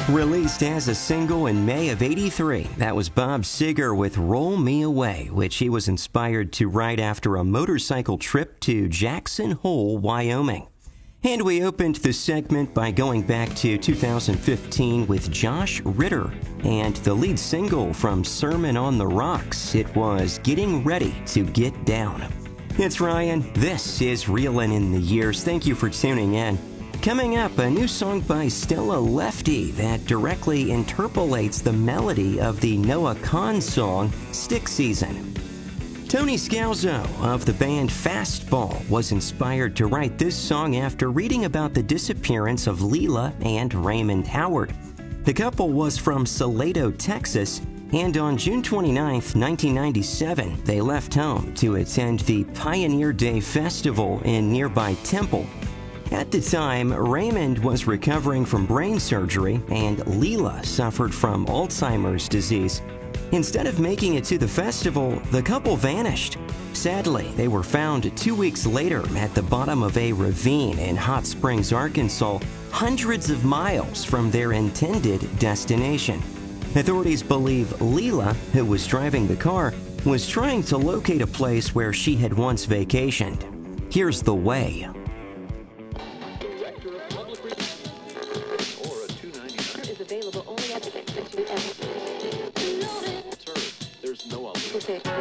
Released as a single in May of '83, that was Bob Seger with Roll Me Away, which he was inspired to write after a motorcycle trip to Jackson Hole, Wyoming. And we opened the segment by going back to 2015 with Josh Ritter and the lead single from Sermon on the Rocks. It was Getting Ready to Get Down. It's Ryan. This is Reelin' in the Years. Thank you for tuning in. Coming up, a new song by Stella Lefty that directly interpolates the melody of the Noah Kahan song, Stick Season. Tony Scalzo of the band Fastball was inspired to write this song after reading about the disappearance of Leela and Raymond Howard. The couple was from Salado, Texas, and on June 29, 1997, they left home to attend the Pioneer Day Festival in nearby Temple. At the time, Raymond was recovering from brain surgery and Leela suffered from Alzheimer's disease. Instead of making it to the festival, the couple vanished. Sadly, they were found 2 weeks later at the bottom of a ravine in Hot Springs, Arkansas, hundreds of miles from their intended destination. Authorities believe Leela, who was driving the car, was trying to locate a place where she had once vacationed. Here's The Way. Available only at the There's no other.